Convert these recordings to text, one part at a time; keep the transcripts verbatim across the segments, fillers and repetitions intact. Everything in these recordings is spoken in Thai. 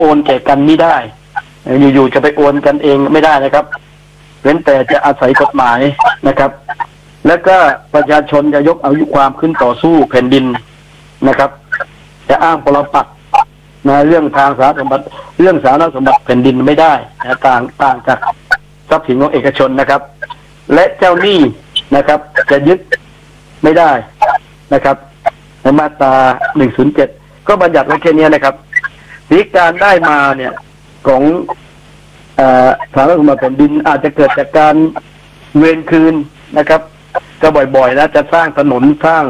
โอนแก่กันไม่ได้อยู่ๆจะไปโอนกันเองไม่ได้นะครับเว้นแต่จะอาศัยกฎหมายนะครับ แล้วก็ประชาชนจะยกอายุความขึ้นต่อสู้แผ่นดินนะครับจะอ้างปรปักษ์นะเรื่องทางสาธารณสมบัติเรื่องสาธารณสมบัติแผ่นดินไม่ได้นะต่างต่างจากทรัพย์สินของเอกชนนะครับ และเจ้าหนี้นะครับจะยึดไม่ได้นะครับในมาตราหนึ่งศูนย์เจ็ดก็บัญญัติไว้แค่นี้นะครับวิธีการได้มาเนี่ยของสาธารณสมบัติแผ่นดินอาจจะเกิดจากการเวรคืนนะครับก็บ่อยๆนะจะสร้างถนนสร้าง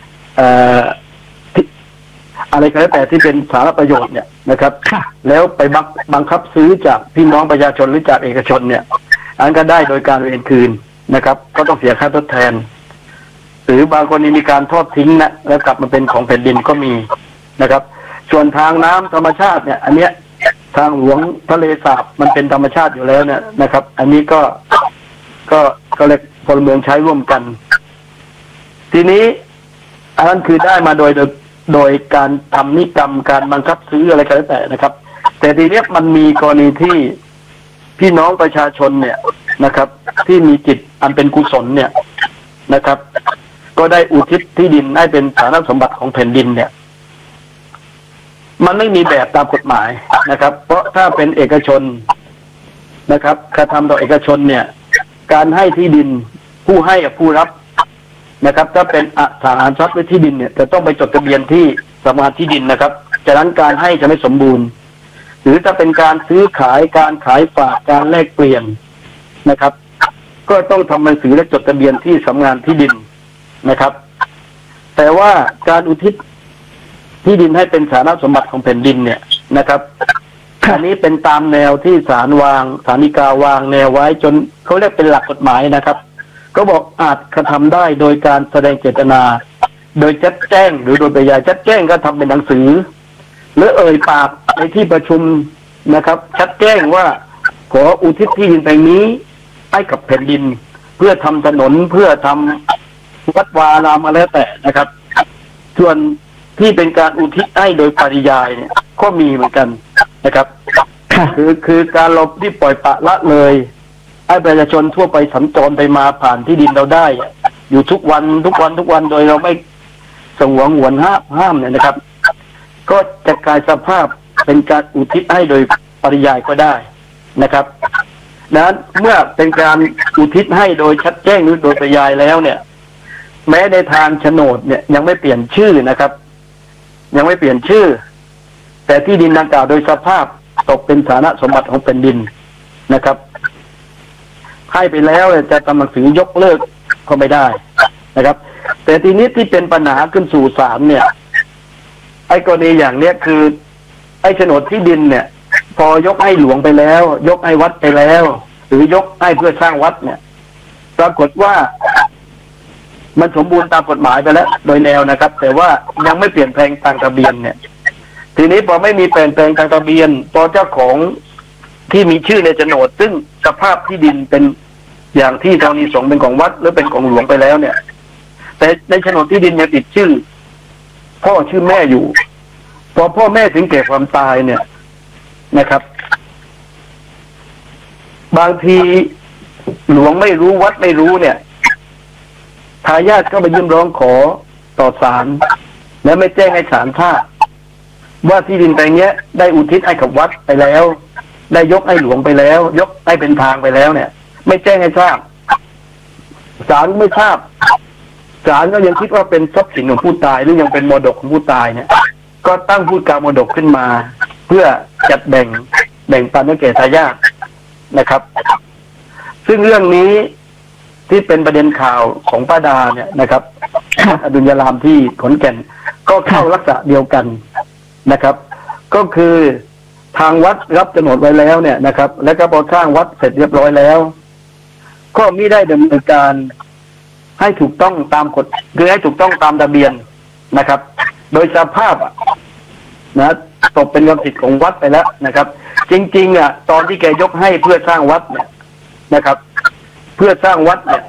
อะไรก็แล้วแต่ที่เป็นสาธารณประโยชน์เนี่ยนะครับแล้วไปบังบังคับซื้อจากพี่น้องประชาชนหรือจากเอกชนเนี่ยอันก็ได้โดยการเวรคืนนะครับก็ต้องเสียค่าทดแทนหรือบางคนมีการทอดทิ้งนะแล้วกลับมาเป็นของแผ่นดินก็มีนะครับส่วนทางน้ำธรรมชาติเนี่ยอันเนี้ยทางหลวงทะเลสาบมันเป็นธรรมชาติอยู่แล้วเนี่ยนะครับอันนี้ก็ก็ก็เรียกพลเมืองใช้ร่วมกันทีนี้อันนั้นคือได้มาโดยโดยโดยการทำนิกรรมการบังคับซื้ออะไรก็แล้วแต่นะครับแต่ทีนี้มันมีกรณีที่พี่น้องประชาชนเนี่ยนะครับที่มีจิตอันเป็นกุศลเนี่ยนะครับก็ได้อุทิศที่ดินให้เป็นสาธารณสมบัติของแผ่นดินเนี่ยมันไม่มีแบบตามกฎหมายนะครับเพราะถ้าเป็นเอกชนนะครับกระทำต่อเอกชนเนี่ยการให้ที่ดินผู้ให้กับผู้รับนะครับถ้าเป็นอสังหาริมทรัพย์หรือที่ดินเนี่ยจะต้องไปจดทะเบียนที่สำนักงานที่ดินนะครับจากนั้นการให้จะไม่สมบูรณ์หรือถ้าเป็นการซื้อขายการขายฝากการแลกเปลี่ยนนะครับก็ต้องทำหนังสือและจดทะเบียนที่สำนักงานที่ดินนะครับแต่ว่าการอุทิศที่ดินให้เป็นสาธารณสมบัติของแผ่นดินเนี่ยนะครับอันนี้เป็นตามแนวที่ศาลวางศาลฎีกาวางแนวไว้จนเขาเรียกเป็นหลักกฎหมายนะครับก็บอกอาจกระทำได้โดยการแสดงเจตนาโดยชัดแจ้งหรือโดยปริยายชัดแจ้งก็ทำเป็นหนังสือหรือเอ่ยปากในที่ประชุมนะครับชัดแจ้งว่าขออุทิศที่ดินแปลงนี้ให้กับแผ่นดินเพื่อทำถนนเพื่อทำวัดวาอารามอะไรแต่นะครับส่วนที่เป็นการอุทิศให้โดยปริยายเนี่ยก็มีเหมือนกันนะครับคือคือการเราที่ปล่อยปละละเลยให้ประชาชนทั่วไปสัญจรไปมาผ่านที่ดินเราได้อยู่ทุกวันทุกวันทุกวันโดยเราไม่สงวนหวนห้ามห้ามเนี่ยนะครับก็จะกลายสภาพเป็นการอุทิศให้โดยปริยายก็ได้นะครับดังนั้นเมื่อเป็นการอุทิศให้โดยชัดแจ้งหรือโดยปริยายแล้วเนี่ยแม้ในทางโฉนดเนี่ยยังไม่เปลี่ยนชื่อนะครับยังไม่เปลี่ยนชื่อแต่ที่ดินดังกล่าวโดยสภาพตกเป็นสาธารณสมบัติของแผ่นดินนะครับให้ไปแล้วจะทำหนังสือยกเลิกก็ไม่ได้นะครับแต่ทีนี้ที่เป็นปัญหาขึ้นสู่ศาลเนี่ยไอ้กรณีอย่างเนี้ยคือไอ้โฉนดที่ดินเนี่ยพอยกให้หลวงไปแล้วยกให้วัดไปแล้วหรือยกให้เพื่อสร้างวัดเนี่ยปรากฏว่ามันสมบูรณ์ตามกฎหมายไปแล้วโดยแนวนะครับแต่ว่ายังไม่เปลี่ยนแปลงทางทะเบียนเนี่ยทีนี้พอไม่มีเปลี่ยนแปลงทางทะเบียนพอเจ้าของที่มีชื่อในโฉนดซึ่งสภาพที่ดินเป็นอย่างที่ธรณีสงฆ์เป็นของวัดหรือเป็นของหลวงไปแล้วเนี่ยแต่ในโฉนดที่ดินยังติดชื่อพ่อชื่อแม่อยู่พอพ่อแม่ถึงแก่ความตายเนี่ยนะครับบางทีหลวงไม่รู้วัดไม่รู้เนี่ยทายาทก็ไปยื่นร้องขอต่อศาลและไม่แจ้งให้ศาลทราบว่าที่ดินแปลงนี้ได้อุทิศให้กับวัดไปแล้วได้ยกให้หลวงไปแล้วยกให้เป็นทางไปแล้วเนี่ยไม่แจ้งให้ทราบศาลไม่ทราบศาลก็ยังคิดว่าเป็นทรัพย์สินของผู้ตายหรือยังเป็นมรดกของผู้ตายเนี่ยก็ตั้งผู้กามรดกขึ้นมาเพื่อจัดแบ่งแบ่งปันให้แก่ทายาทนะครับซึ่งเรื่องนี้ที่เป็นประเด็นข่าวของป้าดาเนี่ยนะครับ อดุลยารามที่ขอนแก่นก็เข้าลักษณะเดียวกันนะครับก็คือทางวัดรับโฉนดไว้แล้วเนี่ยนะครับแล้วก็พอสร้างวัดเสร็จเรียบร้อยแล้วก็ไม่ได้ดำเนินการให้ถูกต้องตามกฎคือให้ถูกต้องตามทะเบียนนะครับโดยสภาพนะตกเป็นความผิดของวัดไปแล้วนะครับจริงๆอ่ะตอนที่แกยกให้เพื่อสร้างวัดเนี่ยนะครับเพื่อสร้างวัดเนี่ย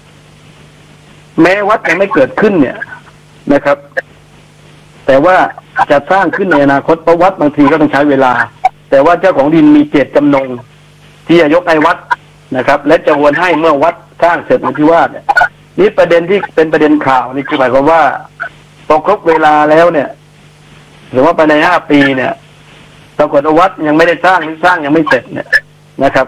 แม้วัดยังไม่เกิดขึ้นเนี่ยนะครับแต่ว่าจะสร้างขึ้นในอนาคตเพราะวัดบางทีก็ต้องใช้เวลาแต่ว่าเจ้าของดินมีเจตจำนงที่จะยกให้วัดนะครับและจะโอนให้เมื่อวัดสร้างเสร็จเหมือนที่ว่าเนี่ยนี่ประเด็นที่เป็นประเด็นข่าวนี่คือหมายความว่าพอครบเวลาแล้วเนี่ยหรือว่าภายในห้าปีเนี่ยปรากฏว่าวัดยังไม่ได้สร้างหรือสร้างยังไม่เสร็จเนี่ยนะครับ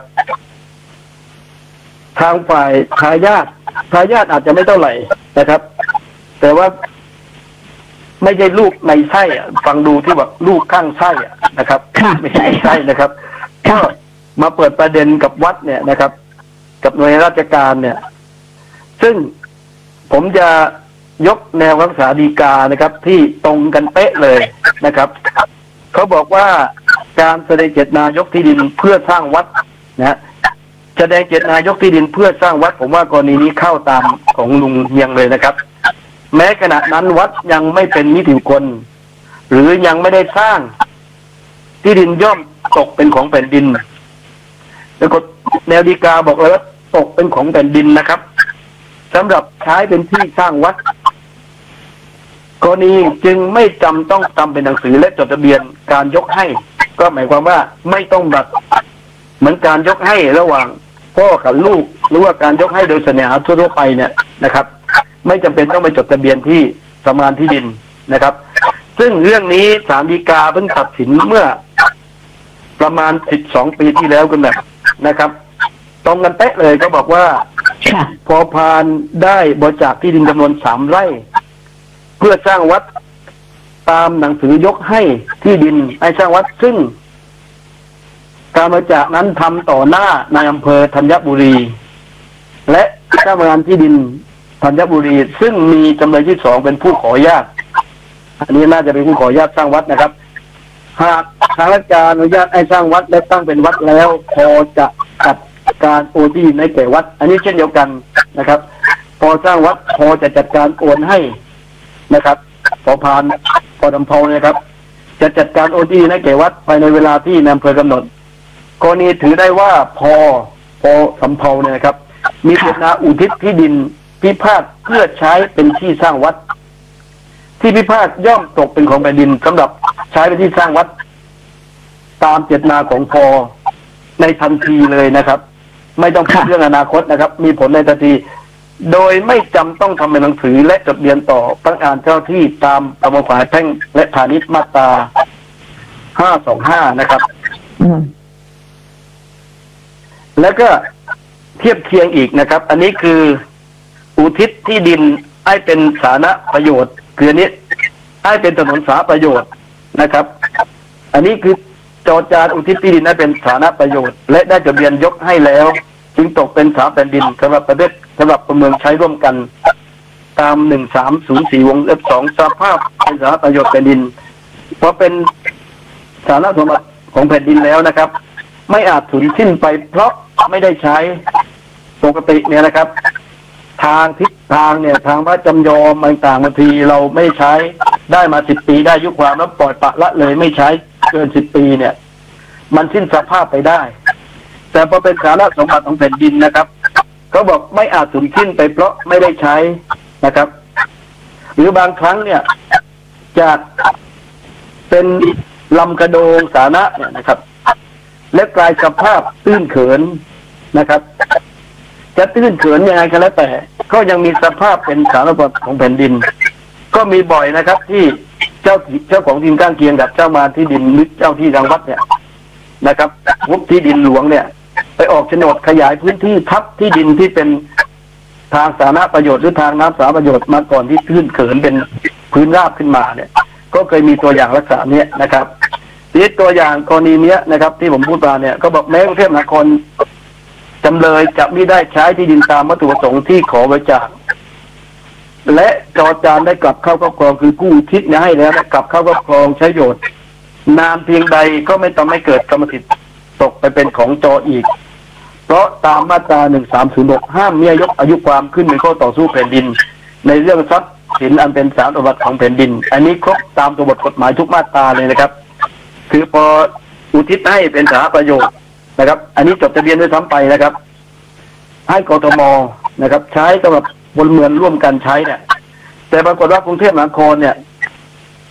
ทางฝ่ายทายาททายาทอาจจะไม่เท่าไหร่นะครับแต่ว่าไม่ใช่ลูกในไส้ฟังดูที่แบบลูกข้างไส้นะครับไม่ใช่ไส้นะครับก็มาเปิดประเด็นกับวัดเนี่ยนะครับกับหน่วยราชการเนี่ยซึ่งผมจะยกแนวคำพิพากษาฎีกานะครับที่ตรงกันเป๊ะเลยนะครับเขาบอกว่าการแสดงเจตนายกที่ดินเพื่อสร้างวัดนะแสดงเจตนายกที่ดินเพื่อสร้างวัดผมว่ากรณีนี้เข้าตามของลุงเฮียงเลยนะครับแม้ขณะนั้นวัดยังไม่เป็นนิติบุคคลหรือยังไม่ได้สร้างที่ดินย่อมตกเป็นของแผ่นดินแล้วก็แนวฎีกาบอกเลยว่าตกเป็นของแผ่นดินนะครับสำหรับใช้เป็นที่สร้างวัดกรณีจึงไม่จำต้องทำเป็นหนังสือและจดทะเบียนการยกให้ก็หมายความว่าไม่ต้องแบบเหมือนการยกให้ระหว่างพ่อกับลูกหรือว่าการยกให้โดยเสน่หาทั่วไปเนี่ยนะครับไม่จำเป็นต้องไปจดทะเบียนที่สำนักงานที่ดินนะครับซึ่งเรื่องนี้ศาลฎีกาเพิ่งตัดสินเมื่อประมาณสิบสองปีที่แล้วกันแบบนะครับตรงกันเป๊ะเลยก็บอกว่าพอพานได้บริจาคที่ดินจำนวนสามไร่เพื่อสร้างวัดตามหนังสือยกให้ที่ดินให้สร้างวัดซึ่งการบริจาคนั้นทำต่อหน้านายอำเภอธัญบุรีและเจ้าพนักงานที่ดินธัญบุรีซึ่งมีจำเลยที่สองเป็นผู้ขออนุญาตอันนี้น่าจะเป็นผู้ขออนุญาตสร้างวัดนะครับหากทางราชการอนุญาตให้สร้างวัดและตั้งเป็นวัดแล้วพอจะจัดการโอนที่ดินให้แก่วัดอันนี้เช่นเดียวกันนะครับพอสร้างวัดพอจะจัดการโอนให้นะครับพอผ่านพอดำเพานะครับจะจัดการโอนที่ดินให้แก่วัดภายในเวลาที่นายอำเภอกำหนดกรณีถือได้ว่าพอพอสำเพาเนี่ยนะครับมีเจตนาอุทิศที่ดินพิพาทเพื่อใช้เป็นที่สร้างวัดที่พิพาทย่อมตกเป็นของแผ่นดินสำหรับใช้เป็นที่สร้างวัดตามเจตนาของพอในทันทีเลยนะครับไม่ต้องพูดเรื่องอนาคตนะครับมีผลในทันทีโดยไม่จำต้องทำเป็นหนังสือและจดทะเบียนต่อพนักงานเจ้าที่ตามประมวลกฎหมายแพ่งและพาณิชย์มาตราห้าสองห้านะครับแล้วก็เทียบเคียงอีกนะครับอันนี้คืออุทิศที่ดินให้เป็นสาธารณประโยชน์คืออันนี้ให้เป็นถนนสาธารณประโยชน์นะครับอันนี้คือจอจานอุทิศที่ดินให้เป็นสาธารณประโยชน์และได้จดทะเบียนยกให้แล้วจึงตกเป็นสาธารณแผ่นดินสำหรับประเทศสำหรับพลเมืองใช้ร่วมกันตามหนึ่งสามศูนย์สี่วงเล็บสองสภาพเป็นสาธารณประโยชน์แผ่นดินเพราะเป็นสาธารณสมบัติของแผ่นดินแล้วนะครับไม่อาจสูญสิ้นไปเพราะไม่ได้ใช้ปกติเนี่ยนะครับทางทิศทางเนี่ยทางพระจำยอมต่างๆบางทีเราไม่ใช้ได้มาสิบปีได้ยุคความแล้วปล่อยปะละเลยไม่ใช้เกินสิบปีเนี่ยมันสิ้นสภาพไปได้แต่พอเป็นสาธารณสมบัติของแผ่นดินนะครับเขาบอกไม่อาจสูญสิ้นไปเพราะไม่ได้ใช้นะครับหรือบางครั้งเนี่ยจากเป็นลำกระโดงสาธารณะเนี่ยนะครับและกลายสภาพตื้นเขินนะครับจะตื้นเขินยังไงก็แล้วแต่ก็ยังมีสภาพเป็นสาธารณสมบัติของแผ่นดินก็มีบ่อยนะครับที่เจ้าเจ้าของดินข้างเคียงกับเจ้ามาที่ดินหรือเจ้าที่ทางวัดเนี่ยนะครับวุบที่ดินหลวงเนี่ยไปออกโฉนดขยายพื้นที่ทับที่ดินที่เป็นทางสาธารณประโยชน์หรือทางน้ำสาธารณประโยชน์มาก่อนที่ตื้นเขินเป็นพื้นราบขึ้นมาเนี่ยก็เคยมีตัวอย่างลักษณะนี้นะครับทีนี้ตัวอย่างกรณีนี้นะครับที่ผมพูดมาเนี่ยก็บอกแม้กรุงเทพมหานครจำเลยจะไม่ได้ใช้ที่ดินตามวัตถุประสงค์ที่ขอบริจาคและจอจานได้กลับเข้าครอบครองคือผู้อุทิศให้แล้วกลับเข้าครอบครองใช้ประโยชน์นานเพียงใดก็ไม่ต้องไม่เกิดกรรมสิทธิ์ตกไปเป็นของจออีกเพราะตามมาตราหนึ่งสามศูนย์หกห้ามเมียยกอายุความขึ้นในข้อต่อสู้แผ่นดินในเรื่องทรัพย์สินอันเป็นสาธารณสมบัติของแผ่นดินอันนี้ครบตามตัวบทกฎหมายทุกมาตราเลยนะครับคือพออุทิศให้เป็นสาธารณประโยชน์นะครับอันนี้จดทะเบียนด้วยซ้ำไปนะครับให้กทมนะครับใช้สำหรับพลเมืองร่วมกันใช้เนี่ยแต่ปรากฏว่ากรุงเทพมหานครเนี่ย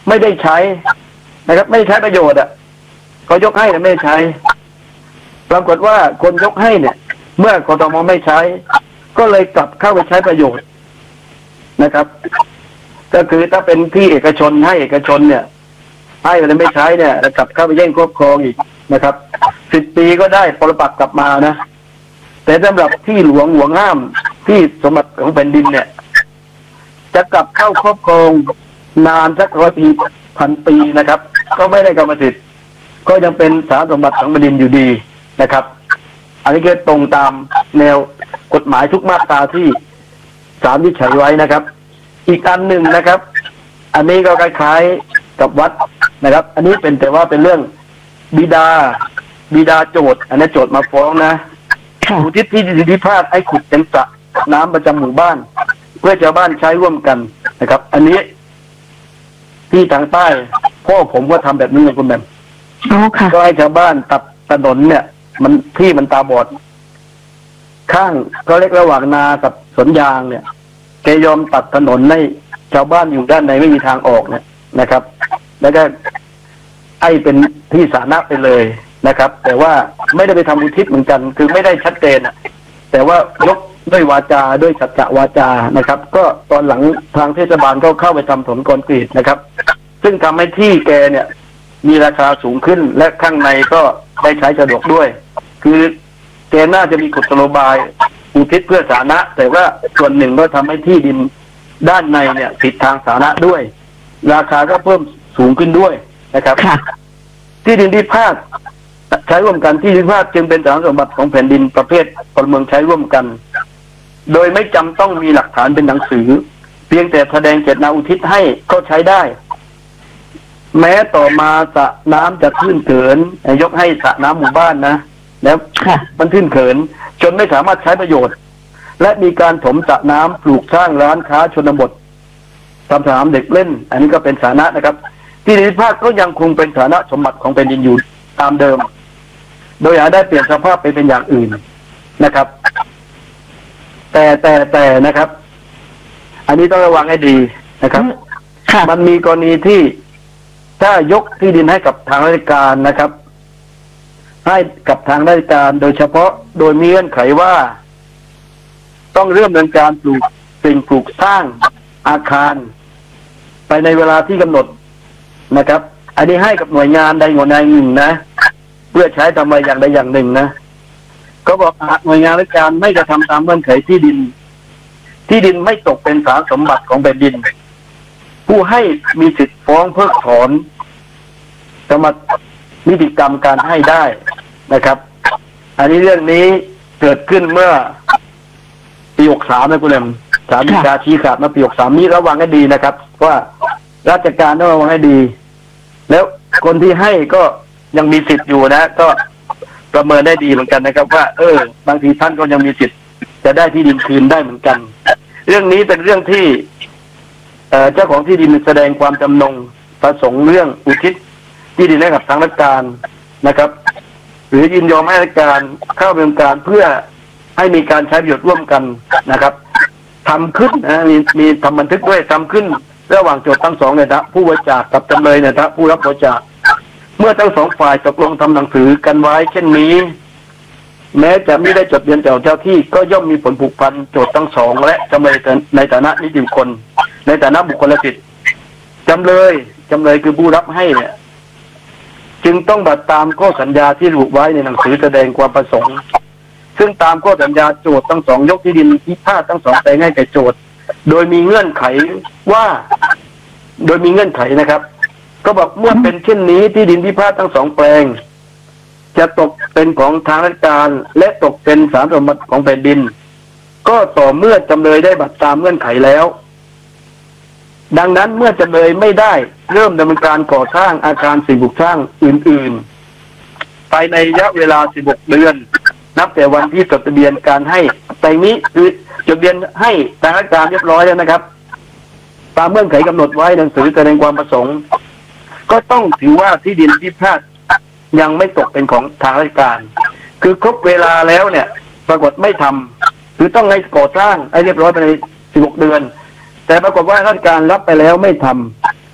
ไม่ได้ใช้นะครับ ไม่ได้ใช้ประโยชน์อ่ะเขายกให้แต่ไม่ได้ใช้ปรากฏว่าคนยกให้เนี่ย เมื่อกทมไม่ใช้ ก็เลยกลับเข้าไปใช้ประโยชน์นะครับ ก็คือถ้าเป็นที่เอกชนให้เอกชนเนี่ยให้แต่ไม่ใช้เนี่ยกลับเข้าไปแย่งครอบครองอีกนะครับสิบปีก็ได้ปรปักษ์กลับมานะแต่สำหรับที่หลวงหลวงห้ามที่สมบัติของแผ่นดินเนี่ย จะกลับเข้าครอบครองนานสักร้อยปีพันปีนะครับ ก็ไม่ได้กรรมสิทธิ์ก็ยังเป็นสาสมบัติของแผ่นดินอยู่ดีนะครับ อันนี้ก็ตรงตามแนวกฎหมายทุกมาตราที่ศาลวินิจฉัยไว้นะครับ อีกอันหนึ่งนะครับ อันนี้ก็คล้ายๆกับวัดนะครับ อันนี้เป็นแต่ว่าเป็นเรื่องบิดาบิดาโจทย์อันนี้โจทย์มาฟ้องนะอุทิศที่ดินที่พาดให้ขุดเป็นสระน้ำประจำหมู่บ้าน เพื่อชาวบ้านใช้ร่วมกันนะครับ อันนี้ที่ทางใต้พ่อผมก็ทำแบบนี้คุณแม่ก็ให้ชาวบ้านตัดถนนเนี่ย มันที่มันตาบอดข้างก็เล็กระหว่างนากับสวนยางเนี่ยแกยอมตัดถนนให้ชาวบ้านอยู่ด้านในไม่มีทางออกเนี่ยนะครับ แล้วก็ไอ้เป็นที่สาธารณะไปเลยนะครับ แต่ว่าไม่ได้ไปทำอุทิศเหมือนกัน คือไม่ได้ชัดเจนอ่ะแต่ว่ายกด้วยวาจาด้วยสัจจะวาจานะครับ ก็ตอนหลังทางเทศบาลก็เข้าไปทำถนนคอนกรีตนะครับ ซึ่งทำให้ที่แกเนี่ย มีราคาสูงขึ้นและข้างในก็ได้ใช้สะดวกด้วย คือแกน่าจะมีกฎนโยบายอุทิศเพื่อสาธารณะแต่ว่าส่วนหนึ่งก็ทำให้ที่ดินด้านในเนี่ยผิดทางสาธารณะด้วย ราคาก็เพิ่มสูงขึ้นด้วยนะครับที่ดินที่ภาคใช้ร่วมกันที่ดินภาคจึงเป็นสาธารณสมบัติของแผ่นดินประเภทพลเมืองใช้ร่วมกัน โดยไม่จำต้องมีหลักฐานเป็นหนังสือ เพียงแต่แสดงเจตนาอุทิศให้ก็ใช้ได้ แม้ต่อมาสระน้ำจะขึ้นเขินยกให้สระน้ำหมู่บ้านนะแล้วมันขึ้นเขินจนไม่สามารถใช้ประโยชน์และมีการถมสระน้ำปลูกสร้างร้านค้าชนบททำสนามเด็กเล่นอันนี้ก็เป็นสาธารณะนะครับที่ดินภาคก็ยังคงเป็นฐานะสมบัติของแผ่นดินอยู่ตามเดิมโดยอาจได้เปลี่ยนสภาพไปเป็นอย่างอื่นนะครับ แต่แต่แต่นะครับ อันนี้ต้องระวังให้ดีนะครับมันมีกรณีที่ถ้ายกที่ดินให้กับทางราชการนะครับให้กับทางราชการโดยเฉพาะโดยมีเงื่อนไขว่าต้องเริ่มดำเนินการปลูกสิ่งปลูกสร้างอาคารไปในเวลาที่กำหนดนะครับ อันนี้ให้กับหน่วยงานใดหน่วยงานหนึ่งนะเพื่อใช้ทำอะไรอย่างใดอย่างหนึ่งนะก็บอกหน่วยงานราชการไม่กระทำตามเงื่อนไขที่ดินที่ดินไม่ตกเป็นสาสมบัติของแผ่นดินผู้ให้มีสิทธิ์ฟ้องเพิกถอนกรรมนิติกรรมการให้ได้นะครับ อันนี้เรื่องนี้เกิดขึ้นเมื่อปีหกสามนะคุณเอ็มศาลฎีกาชี้ขาดมาปีหกสามนี้ระวังให้ดีนะครับว่าราชการต้องระวังให้ดีแล้วคนที่ให้ก็ยังมีสิทธิ์อยู่นะก็ประเมินได้ดีเหมือนกันนะครับว่าเออบางทีท่านก็ยังมีสิทธิ์จะได้ที่ดินคืนได้เหมือนกันเรื่องนี้เป็นเรื่องที่เจ้าของที่ดินแสดงความจำนงประสงค์เรื่องอุทิศที่ดินให้กับทางราชการนะครับ หรือยินยอมให้ราชการเข้าดำเนินการเพื่อให้มีการใช้ประโยชน์ร่วมกันนะครับทำขึ้นนะมีมีทำบันทึกด้วยทำขึ้นระหว่างโจทก์ทั้งสองเนี่ยนะผู้บริจาคกับจำเลยเนี่ยนะผู้รับบริจาคเมื่อทั้งสองฝ่ายตกลงทำหนังสือกันไว้เช่นนี้แม้จะไม่ได้จดทะเบียนเจ้าเจ้าที่ก็ย่อมมีผลผูกพันโจทก์ทั้งสองและจำเลยในฐานะนิติบุคคลในฐานะบุคคลสิทธิ์จำเลยจำเลยคือผู้รับให้เนี่ยจึงต้องบัตรตามข้อสัญญาที่ระบุไว้ในหนังสือแสดงความประสงค์ซึ่งตามข้อสัญญาโจทก์ทั้งสองยกที่ดินที่พาดทั้งสองแปลงให้แก่โจทก์โดยมีเงื่อนไขว่าโดยมีเงื่อนไขนะครับก็บอกเมื่อเป็นเช่นนี้ที่ดินที่พาดทั้งสองแปลงจะตกเป็นของทางราชการและตกเป็นสาธารณสมบัติของแผ่นดินก็ต่อเมื่อจำเลยได้บัตรตามเงื่อนไขแล้วดังนั้นเมื่อจำเลยไม่ได้เริ่มดำเนินการก่อสร้างอาคารสิ่งปลูกสร้างอื่นๆภายในระยะเวลาสิบหกเดือนนับแต่วันที่จดทะเบียนการให้แต่นี้คือจดทะเบียนให้ทางราชการเรียบร้อยแล้วนะครับตามเงื่อนไขกำหนดไว้หนังสือแสดงความประสงค์ก็ต้องถือว่าที่ดินที่พาดยังไม่ตกเป็นของทางราชการคือครบเวลาแล้วเนี่ยปรากฏไม่ทำคือต้องให้ก่อสร้างให้เรียบร้อยภายในสิบหกเดือนแต่ปรากฏว่าราชการรับไปแล้วไม่ทำจ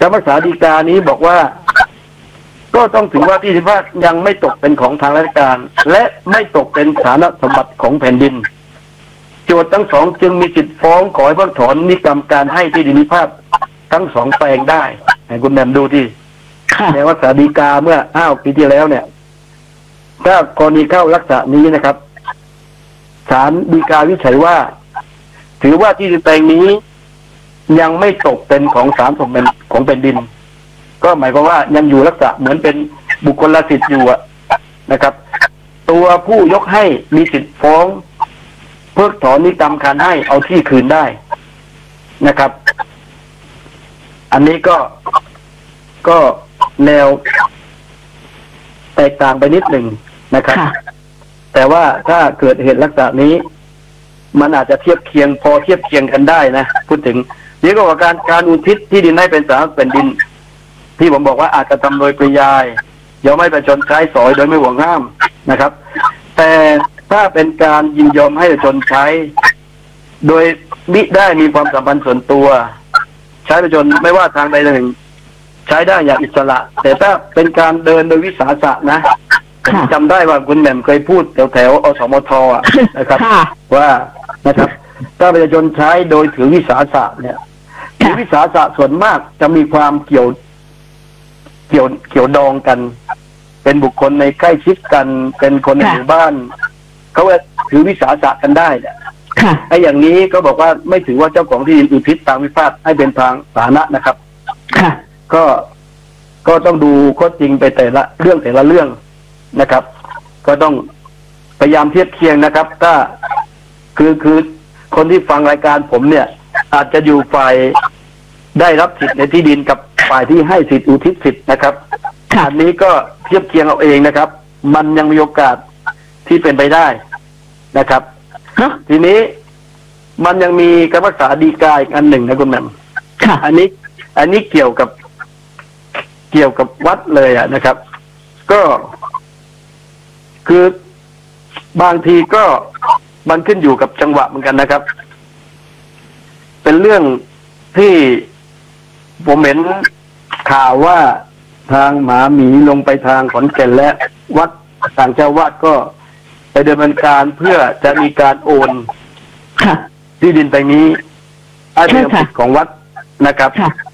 คำพิพากษาฎีกานี้บอกว่าก็ต้องถือว่าที่พิพาทยังไม่ตกเป็นของทางราชการและไม่ตกเป็นฐานะสมบัติของแผ่นดินโจทย์ทั้งสองจึงมีสิทธิฟ้องขอให้เพิกถอนนิกรรมการให้ที่ดินพิพาททั้งสองแปลงได้ให้คุณแหม่มดูที่ในว่าสาฎีกาเมื่อห้าปีที่แล้วเนี่ยถ้ากรณีเข้าลักษณะนี้นะครับศาลฎีกาวินิจฉัยว่าถือว่าที่ดินแปลงนี้ยังไม่ตกเป็นของศาลสมบัติของแผ่นดินก็หมายความว่ายังอยู่ลักษณะเหมือนเป็นบุคคลสิทธิ์อยู่นะครับ ตัวผู้ยกให้มีสิทธิ์ฟ้องเพิกถอนนิกรรมการให้เอาที่คืนได้นะครับ อันนี้ก็ก็แนวแตกต่างไปนิดหนึ่งนะครับแต่ว่าถ้าเกิดเหตุลักษณะนี้มันอาจจะเทียบเคียงพอเทียบเคียงกันได้นะพูดถึงนี่ก็ว่าการการอุทิศที่ดินให้เป็นสาธารณแผ่นดินที่ผมบอกว่าอาจจะทำโดยปริยายย่อมไม่ประชนใช้สอยโดยไม่ห่วงห้ามนะครับแต่ถ้าเป็นการยินยอมให้ประชนใช้โดยมิได้มีความสัมพันธ์ส่วนตัวใช้ประชนไม่ว่าทางใดทางหนึ่งใช้ได้อย่างอิสระแต่ถ้าเป็นการเดินโดยวิสาสะนะจำได้ว่าคุณแหม่มเคยพูดแถวแถวอสมทนะครับว่านะครับถ้าประชาชนใช้โดยถือวิสาสะเนี่ยถือวิสาสะส่วนมากจะมีความเกี่ยวเกี่ยวเกี่ยวดองกันเป็นบุคคลในใกล้ชิดกันเป็นคนในหมู่บ้านเขาว่าถือวิสาสะกันได้เนี่ยไอ้อย่างนี้ก็บอกว่าไม่ถือว่าเจ้าของที่ดินอุทิศทางวิพาทให้เป็นทางสาธารณะนะครับก็ก็ต้องดูข้อจริงไปแต่ละเรื่องแต่ละเรื่องนะครับก็ต้องพยายามเทียบเคียงนะครับถ้าคือคือคนที่ฟังรายการผมเนี่ยอาจจะอยู่ฝ่ายได้รับสิทธิ์ในที่ดินกับฝ่ายที่ให้สิทธิอุทิศสิทธิ์นะครับอันนี้ก็เทียบเคียงเอาเองนะครับมันยังมีโอกาสที่เป็นไปได้นะครับทีนี้มันยังมีคำพิพากษาฎีกาอีกอันหนึ่งนะคุณแม่มอันนี้อันนี้เกี่ยวกับเกี่ยวกับวัดเลยอ่ะนะครับก็คือบางทีก็มันขึ้นอยู่กับจังหวะเหมือนกันนะครับเป็นเรื่องที่ผมเห็นข่าวว่าทางหมาหมีลงไปทางขอนแก่นและวัดต่างเจ้าวาดก็ไปดำเนินการเพื่อจะมีการโอนที่ดินไปนี้ให้เป็นสิทธิ์ของวัดนะครับ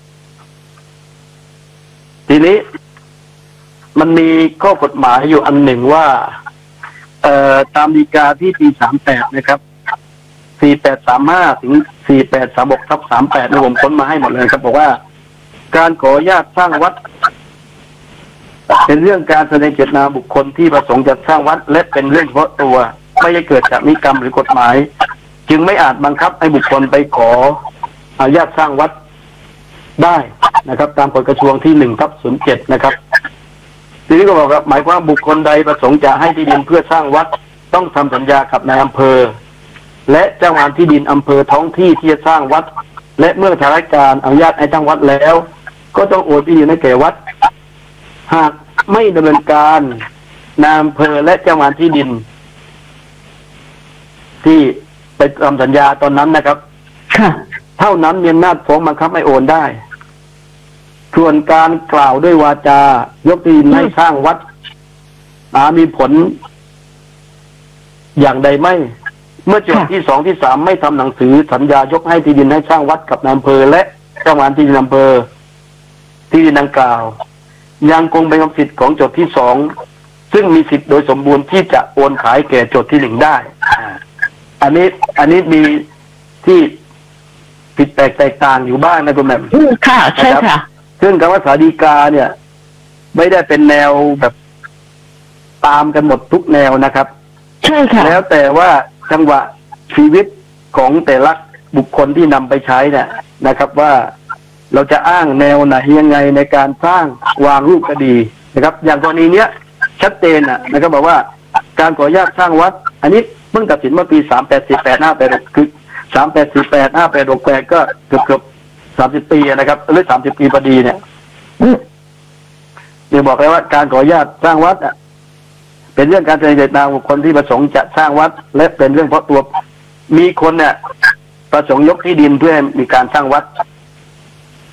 ทีนี้มันมีข้อกฎหมายอยู่อันหนึ่งว่าเอ่อตามฎีกาที่ปีสามแปดนะครับสี่แปดสามห้าถึงสี่แปดสามหกทับสามแปดนะผมค้นมาให้หมดเลยครับบอกว่าการขออนุญาตสร้างวัดเป็นเรื่องการแสดงเจตนาบุคคลที่ประสงค์จะสร้างวัดและเป็นเรื่องเฉพาะตัวไม่ได้เกิดจากนิกรรมหรือกฎหมายจึงไม่อาจบังคับให้บุคคลไปขออนุญาตสร้างวัดได้นะครับตามกฎกระทรวงที่หนึ่งทับศูนย์เจ็ดนะครับทีนี้ก็บอกว่าหมายความบุคคลใดประสงค์จะให้ที่ดินเพื่อสร้างวัดต้องทำสัญญากับนายอำเภอและเจ้างานที่ดินอำเภอท้องที่ที่จะสร้างวัดและเมื่อทางราชการอนุญาตให้ตั้งวัดแล้วก็ต้องโอนที่ดินให้แก่วัดหากไม่ดำเนินการนายอำเภอและเจ้างานที่ดินที่ไปทำสัญญาตอนนั้นนะครับเท่านั้นมีอำนาจฟ้องบังคับให้โอนได้ส่วนการกล่าวด้วยวาจายกที่ดินให้สร้างวัดอามีผลอย่างใดไม่เมื่อโจทย์ที่สองที่สามไม่ทำหนังสือสัญญายกให้ที่ดินให้สร้างวัดกับนายอำเภอและเจ้างานที่ดินอำเภอที่ดินดังกล่าวยังคงเป็นสิทธิ์ของโจทย์ที่สองซึ่งมีสิทธิ์โดยสมบูรณ์ที่จะโอนขายแก่โจทย์ที่หนึ่งได้อันนี้อันนี้มีที่ผิดแปลกแตกต่างอยู่บ้างนะคุณแม่ค่ะใช่ค่ะซึ่งคำว่าสาฎีกาเนี่ยไม่ได้เป็นแนวแบบตามกันหมดทุกแนวนะครับใช่ค่ะแล้วแต่ว่าจังหวะชีวิตของแต่ละบุคคลที่นำไปใช้เนี่ยนะครับว่าเราจะอ้างแนวไหนยังไงในการสร้างวางรูปคดีนะครับอย่างกรณีเนี้ยชัดเจนนะนะครับบอกว่าการขออนุญาตสร้างวัดอันนี้เพิ่งตัดสินเมื่อปีสามแปดสี่แปดห้าแปดคือสามแปดสี่แปดห้าแปดหกแปดก็เกือบเกือบสามสิบปีนะครับหรือสามสิบปีพอดีเนี่ยเดี๋ยวบอกเลยว่าการขออนุญาตสร้างวัดอ่ะเป็นเรื่องการแสดงเจตนาบุคคลที่ประสงค์จะสร้างวัดและเป็นเรื่องเพราะตัวมีคนเนี่ยประสงค์ยกที่ดินเพื่อมีการสร้างวัด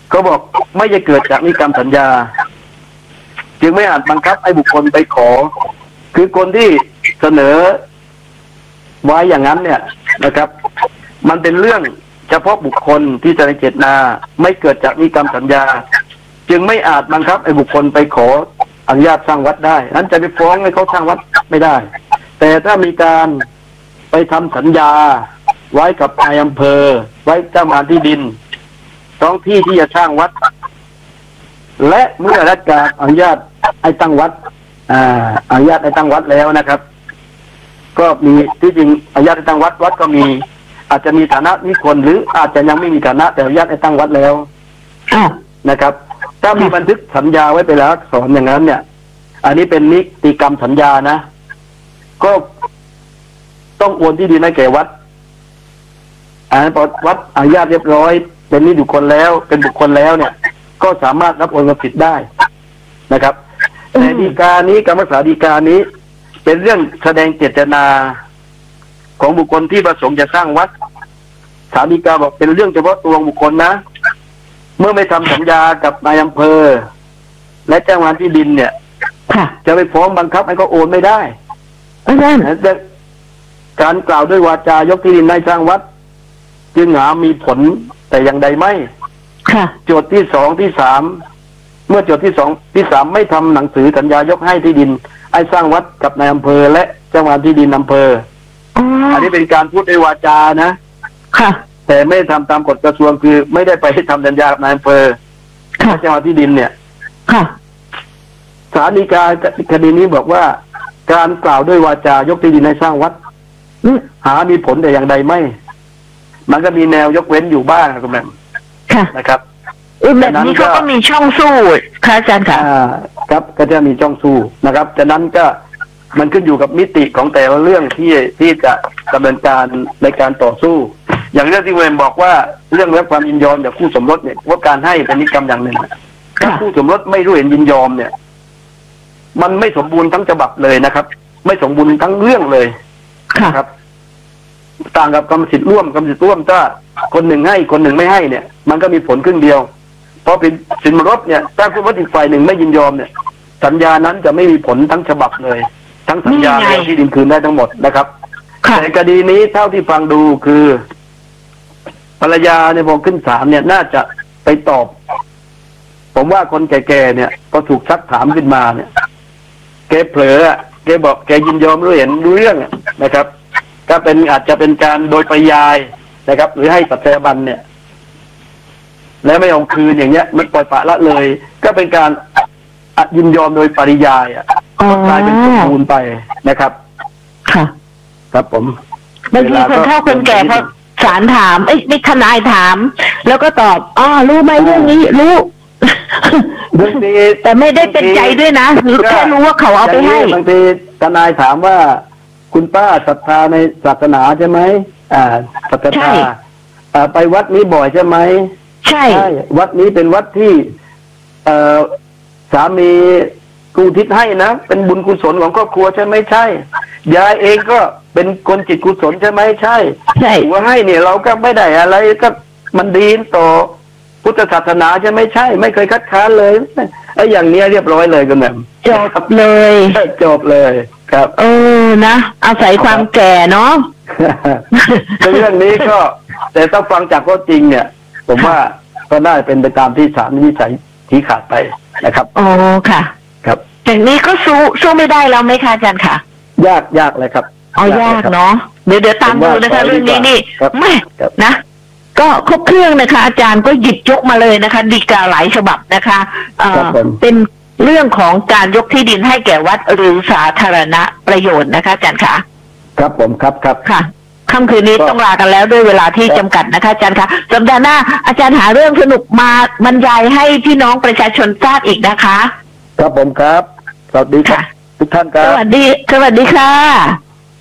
เขาบอกไม่จะเกิดจากนิกรรมสัญญาจึงไม่อาจบังคับให้บุคคลไปขอคือคนที่เสนอไว้อย่างนั้นเนี่ยนะครับ มันเป็นเรื่องเฉพาะบุคคลที่แสดงเจตนาไม่เกิดจากนิกรรมสัญญาจึงไม่อาจบังคับให้บุคคลไปขออนุญาตสร้างวัดได้นั้นจะไปฟ้องให้เขาสร้างวัดไม่ได้แต่ถ้ามีการไปทำสัญญาไว้กับนายอำเภอไว้เจ้ามาที่ดินท้องที่ที่จะสร้างวัดและเมื่อรัฐการอนุญาตให้ตั้งวัดอ่าอนุญาตให้ตั้งวัดแล้วนะครับก็มีที่จริงอนุญาตให้ตั้งวัดวัดก็มีอาจจะมีฐานะนิคนหรืออาจจะยังไม่มีฐานะแต่อนุญาตให้ตั้งวัดแล้วนะครับถ้ามีบันทึกสัญญาไว้เป็นหลักฐานอย่างนั้นเนี่ยอันนี้เป็นนิติกรรมสัญญานะก็ต้องโอนที่ดินให้แก่วัดอ่าพอวัดอนุญาตเรียบร้อยเป็นนิติบุคคลแล้วเป็นบุคคลแล้วเนี่ยก็สามารถรับโอนกรรมสิทธิ์ได้นะครับแต่ฎีกานี้กรรมสาฎีกานี้เป็นเรื่องแสดงเจตนาของบุคคลที่ประสงค์จะสร้างวัดศาลฎีกาบอกเป็นเรื่องเฉพาะตัวบุคคลนะเมื่อไม่ทำสัญญากับนายอำเภอและเจ้างานที่ดินเนี่ยจะไปฟ้องบังคับให้เขาโอนไม่ได้ไม่ได้แต่การกล่าวด้วยวาจายกที่ดินให้สร้างวัดจึงหามีผลแต่อย่างใดไม่โจทย์ที่สองที่สามเมื่อโจทย์ที่สองที่สามไม่ทำหนังสือสัญญายกให้ที่ดินให้สร้างวัดกับนายอำเภอและเจ้างานที่ดินอำเภออันนี้เป็นการพูดด้วยวาจานะค่ะแต่ไม่ทำตามกฎกระทรวงคือไม่ได้ไปทำสัญญากับนายอำเภอและเจ้างานที่ดินเนี่ยค่ะศาลฎีกาคดีนี้บอกว่าการกล่าวด้วยวาจายกที่ดินให้สร้างวัดหามีผลแต่อย่างใดไม่มันก็มีแนวยกเว้นอยู่บ้างคุณแม่นะครับแบบนี้เขาก็มีช่องสู้ค่ะอาจารย์ค่ะครับก็จะมีช่องสู้นะครับจากนั้นก็มันขึ้นอยู่กับมิติของแต่ละเรื่องที่ที่จะดำเนินการในการต่อสู้อย่างเรื่องที่เวมบอกว่าเรื่องรับความยินยอมจากคู่สมรสเนี่ยว่าการให้เป็นนิกรรมอย่างหนึ่งถ้าคู่สมรสไม่รู้เห็นยินยอมเนี่ยมันไม่สมบูรณ์ทั้งฉบับเลยนะครับไม่สมบูรณ์ทั้งเรื่องเลยครับต่างกับกรรมสิทธิ์ร่วมกรรมสิทธิ์ร่วมถ้าคนหนึ่งให้คนหนึ่งไม่ให้เนี่ยมันก็มีผลครึ่งเดียวเพราะเป็นสินสมรสเนี่ยถ้าคู่สมรสอีกฝ่ายหนึ่งไม่ยินยอมเนี่ยสัญญานั้นจะไม่มีผลทั้งฉบับเลยทั้งสัญญาและที่ดินคืนได้ทั้งหมดนะครับแต่คดีนี้เท่าที่ฟังดูคือภรรยาเนี่ยพอขึ้นศาลเนี่ยน่าจะไปตอบผมว่าคนแก่ๆเนี่ยพอถูกซักถามขึ้นมาเนี่ยแกเผลอแกบอกแกยินยอมรู้เห็นรู้เรื่องนะครับก็เป็นอาจจะเป็นการโดยปริยายนะครับหรือให้ปัจจัยบันเนี่ยแล้วไม่ยอมคืนอย่างเงี้ยมันปล่อยปละละเลยก็เป็นการยินยอมโดยปริยายอ่ะกลายเป็นสมบูรณ์ไปนะครับค่ะครับผมบางทีคนเฒ่าคนแก่พอศาลถามเอ้ยไม่ทนายถามแล้วก็ตอบอ๋อรู้ไหมเรื่องนี้รู้แต่ไม่ได้เป็นใจด้วยนะแค่รู้ว่าเขาเอาไปให้บางทีทนายถามว่าคุณป้าศรัทธาในศาสนาใช่ไหมอ่าศรัทธาอ่าไปวัดนี้บ่อยใช่ไหมใช่วัดนี้เป็นวัดที่เอ่อสามีกูทิศให้นะเป็นบุญกุศลของครอบครัวใช่ไหมใช่ยายเองก็เป็นคนจิตกุศลใช่ไหมใช่ใช่ว่าให้เนี่ยเราก็ไม่ได้อะไรก็มันดีต่อพุทธศาสนาใช่ไหมใช่ไม่เคยคัดค้านเลยไอ้อย่างเนี้ยเรียบร้อยเลยกันแบบจบเลยจบเลยครับเออนะอาศัยความแก่เนาะเรื่องนี้ก็แต่ต้องฟังจากข้อจริงเนี่ยผมว่าก็น่าเป็นไปตามที่ศาลวินิจฉัยชี้ขาดไปนะครับอ๋อค่ะครับอย่างนี้ก็สู้สู้ไม่ได้แล้วไหมคะอาจารย์ค่ะยากยากเลยครับอ๋อยากเนาะเดี๋ยวเดี๋ยวตามดูนะคะเรื่องนี้นี่ไม่นะก็ครบเครื่องนะคะอาจารย์ก็หยิบยกมาเลยนะคะฎีกาหลายฉบับนะคะเอ่อเป็นเรื่องของการยกที่ดินให้แก่วัดหรือสาธารณประโยชน์นะคะอาจารย์ค่ะครับผมครับครับค่ะค่ำคืนนี้ต้องลากันแล้วด้วยเวลาที่จำกัดนะคะอาจารย์คะสัปดาห์หน้าอาจารย์หาเรื่องสนุกมาบรรยายให้พี่น้องประชาชนทราบอีกนะคะครับผมครับสวัสดีค่ะทุกท่านครับสวัสดีสวัสดีค่ะ